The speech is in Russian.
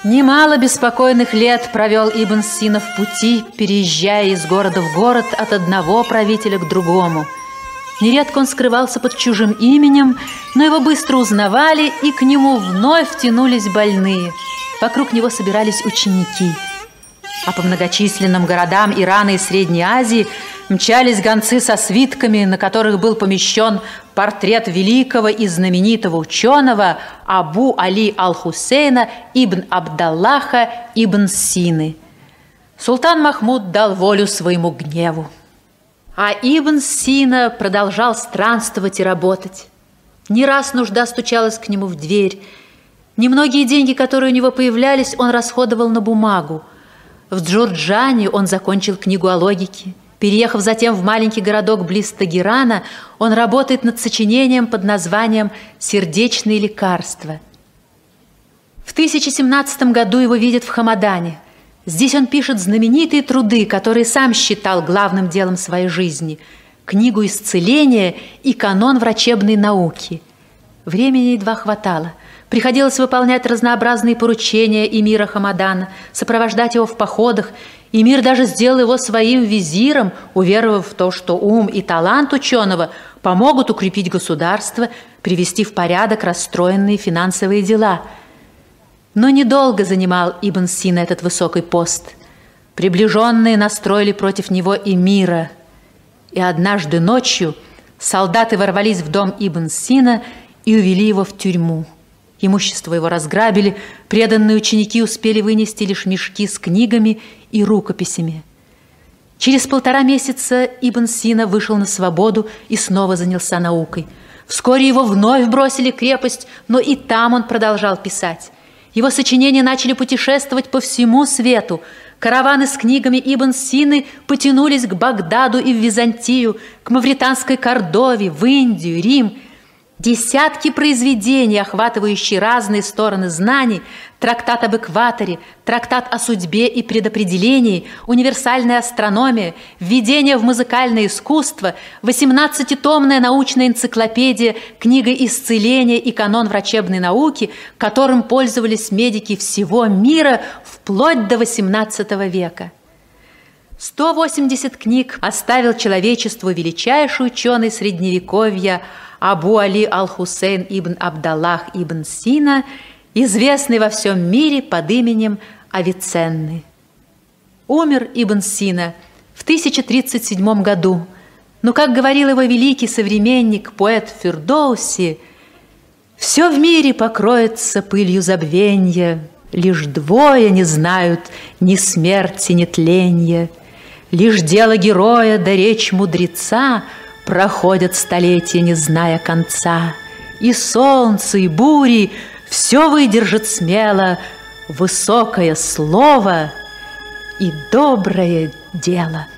Немало беспокойных лет провел Ибн Сина в пути, переезжая из города в город от одного правителя к другому. Нередко он скрывался под чужим именем, но его быстро узнавали, и к нему вновь тянулись больные. Вокруг него собирались ученики. А по многочисленным городам Ирана и Средней Азии мчались гонцы со свитками, на которых был помещен портрет великого и знаменитого ученого Абу Али аль-Хусейна ибн Абдаллаха ибн Сины. Султан Махмуд дал волю своему гневу. А Ибн Сина продолжал странствовать и работать. Не раз нужда стучалась к нему в дверь. Немногие деньги, которые у него появлялись, он расходовал на бумагу. В Джурджане он закончил книгу о логике. Переехав затем в маленький городок близ Тагерана, он работает над сочинением под названием «Сердечные лекарства». В 1017 году его видят в Хамадане. Здесь он пишет знаменитые труды, которые сам считал главным делом своей жизни – книгу исцеления и канон врачебной науки. Времени едва хватало. Приходилось выполнять разнообразные поручения эмира Хамадана, сопровождать его в походах. Эмир даже сделал его своим визиром, уверовав в то, что ум и талант ученого помогут укрепить государство, привести в порядок расстроенные финансовые дела. Но недолго занимал Ибн Сина этот высокий пост. Приближенные настроили против него эмира. И однажды ночью солдаты ворвались в дом Ибн Сина и увели его в тюрьму. Имущество его разграбили, преданные ученики успели вынести лишь мешки с книгами и рукописями. Через 1,5 месяца Ибн Сина вышел на свободу и снова занялся наукой. Вскоре его вновь бросили в крепость, но и там он продолжал писать. Его сочинения начали путешествовать по всему свету. Караваны с книгами Ибн Сины потянулись к Багдаду и в Византию, к мавританской Кордове, в Индию, Рим. Десятки произведений, охватывающие разные стороны знаний, трактат об экваторе, трактат о судьбе и предопределении, универсальная астрономия, введение в музыкальное искусство, 18-томная научная энциклопедия, книга исцеления и канон врачебной науки, которым пользовались медики всего мира вплоть до XVIII века. 180 книг оставил человечеству величайший ученый Средневековья Абу Али аль-Хусейн ибн Абдаллах ибн Сина, известный во всем мире под именем Авиценны. Умер Ибн Сина в 1037 году, но, как говорил его великий современник, поэт Фирдоуси, «Все в мире покроется пылью забвенья, лишь двое не знают ни смерти, ни тленья, лишь дело героя да речь мудреца проходят столетия, не зная конца, и солнце, и бури все выдержит смело высокое слово и доброе дело».